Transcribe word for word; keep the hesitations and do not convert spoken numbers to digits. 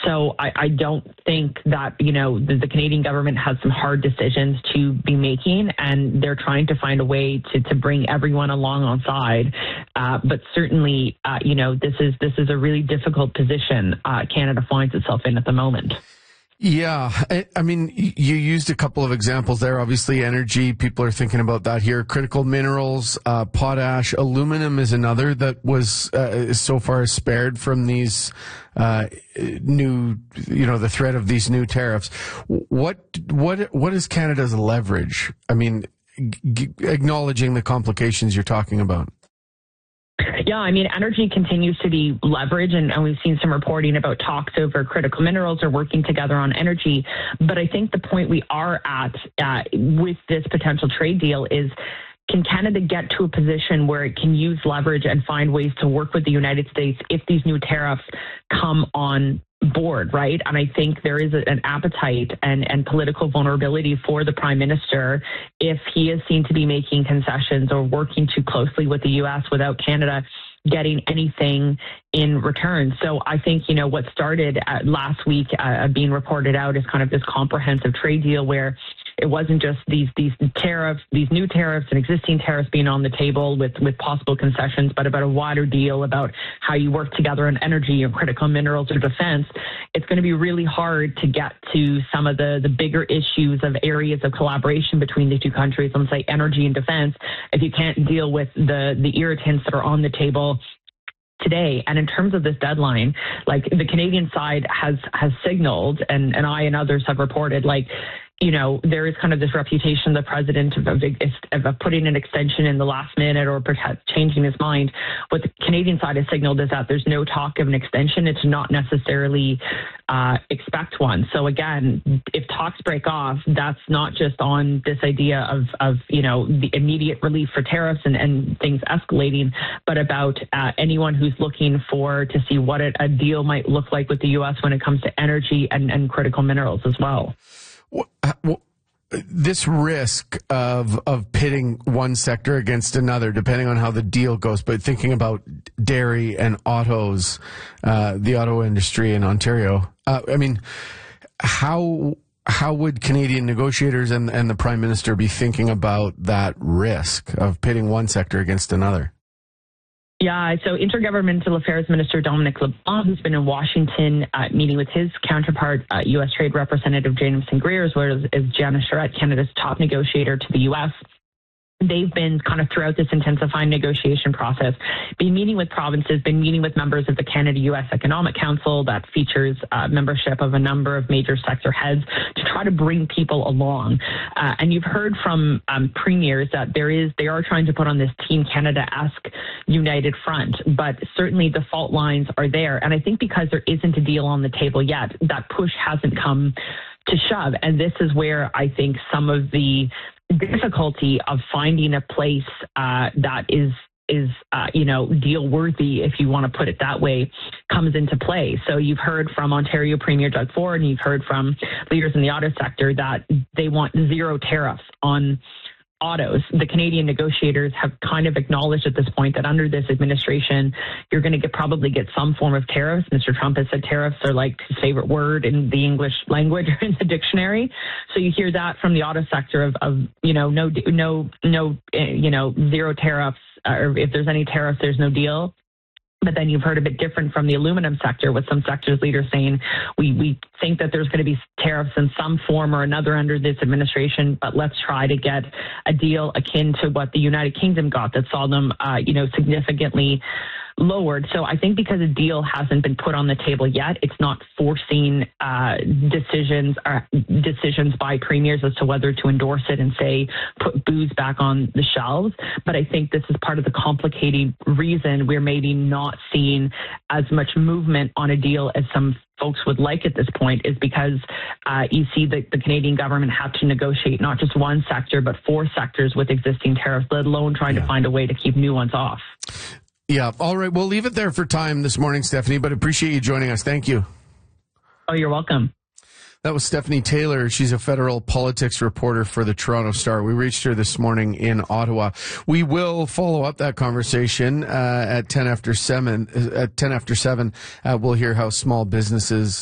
So I, I don't think that, you know, the, the Canadian government has some hard decisions to be making, and they're trying to find a way to, to bring everyone along on side. Uh, but certainly, uh, you know, this is this is a really difficult position uh, Canada finds itself in at the moment. Yeah, I, I mean, you used a couple of examples there. Obviously, energy, people are thinking about that here. Critical minerals, uh, potash, aluminum is another that was uh, so far spared from these uh, new, you know, the threat of these new tariffs. What, what, what is Canada's leverage? I mean, g- acknowledging the complications you're talking about. Yeah, I mean, energy continues to be leverage, and, and we've seen some reporting about talks over critical minerals or working together on energy. But I think the point we are at uh, with this potential trade deal is, can Canada get to a position where it can use leverage and find ways to work with the United States if these new tariffs come on board, right? And I think there is a, an appetite and, and political vulnerability for the Prime Minister if he is seen to be making concessions or working too closely with the U S without Canada getting anything in return. So I think, you know, what started at last week uh, being reported out is kind of this comprehensive trade deal where it wasn't just these these tariffs, these new tariffs and existing tariffs being on the table with, with possible concessions, but about a wider deal about how you work together on energy or critical minerals or defense. It's going to be really hard to get to some of the, the bigger issues of areas of collaboration between the two countries, let's say energy and defense, if you can't deal with the, the irritants that are on the table today. And in terms of this deadline, like the Canadian side has has signaled, and, and I and others have reported, like, you know, there is kind of this reputation, the president, of, of, of putting an extension in the last minute or perhaps changing his mind. What the Canadian side has signaled is that there's no talk of an extension. It's not necessarily uh, expect one. So again, if talks break off, that's not just on this idea of, of you know, the immediate relief for tariffs and, and things escalating, but about uh, anyone who's looking for to see what a, a deal might look like with the U S when it comes to energy and, and critical minerals as well. Well, this risk of of pitting one sector against another, depending on how the deal goes, but thinking about dairy and autos, uh, the auto industry in Ontario, uh, I mean, how how would Canadian negotiators and, and the Prime Minister be thinking about that risk of pitting one sector against another? Yeah, so Intergovernmental Affairs Minister Dominic LeBlanc, who's been in Washington uh, meeting with his counterpart, uh, U S Trade Representative Jameson Greer, as well as, as Janice Charette, Canada's top negotiator to the U S, they've been kind of throughout this intensifying negotiation process, been meeting with provinces, been meeting with members of the Canada-U S Economic Council that features uh, membership of a number of major sector heads to try to bring people along. Uh, and you've heard from um, premiers that there is, they are trying to put on this Team Canada-esque united front, but certainly the fault lines are there. And I think because there isn't a deal on the table yet, that push hasn't come to shove. And this is where I think some of the difficulty of finding a place uh, that is is uh, you know deal worthy, if you want to put it that way, comes into play. So you've heard from Ontario Premier Doug Ford, and you've heard from leaders in the auto sector that they want zero tariffs on autos. The Canadian negotiators have kind of acknowledged at this point that under this administration, you're going to get probably get some form of tariffs. Mister Trump has said tariffs are like his favorite word in the English language or in the dictionary. So you hear that from the auto sector of, of you know, no, no, no, you know, zero tariffs, or if there's any tariffs, there's no deal. But then you've heard a bit different from the aluminum sector, with some sectors leaders saying, we, we think that there's going to be tariffs in some form or another under this administration, but let's try to get a deal akin to what the United Kingdom got that saw them, uh, you know, significantly lowered. So I think because a deal hasn't been put on the table yet, it's not forcing uh, decisions or decisions by premiers as to whether to endorse it and say put booze back on the shelves. But I think this is part of the complicating reason we're maybe not seeing as much movement on a deal as some folks would like at this point, is because uh, you see that the Canadian government have to negotiate not just one sector, but four sectors with existing tariffs, let alone trying yeah. to find a way to keep new ones off. Yeah. All right. We'll leave it there for time this morning, Stephanie, but appreciate you joining us. Thank you. Oh, you're welcome. That was Stephanie Taylor. She's a federal politics reporter for the Toronto Star. We reached her this morning in Ottawa. We will follow up that conversation uh, at ten after seven. At ten after seven, uh, we'll hear how small businesses